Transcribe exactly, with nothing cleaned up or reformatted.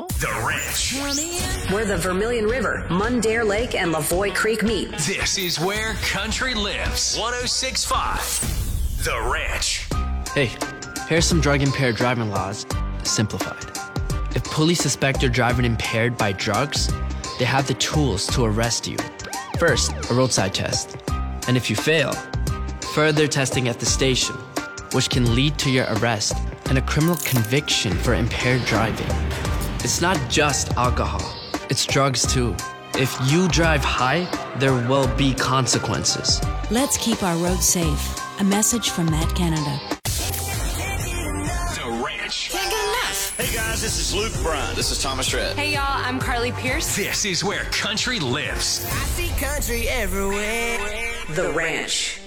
know? The Ranch. Where the Vermilion River, Mundare Lake, and Lavoy Creek meet. This is where country lives. one oh six point five. The Ranch. Hey, here's some drug-impaired driving laws, simplified. If police suspect you're driving impaired by drugs, they have the tools to arrest you. First, a roadside test. And if you fail, further testing at the station, which can lead to your arrest and a criminal conviction for impaired driving. It's not just alcohol, it's drugs too. If you drive high, there will be consequences. Let's keep our roads safe. A message from Matt Canada. The Ranch. Can't get enough. Hey guys, this is Luke Bryan. This is Thomas Rhett. Hey y'all, I'm Carly Pierce. This is where country lives. I see country everywhere. The Ranch.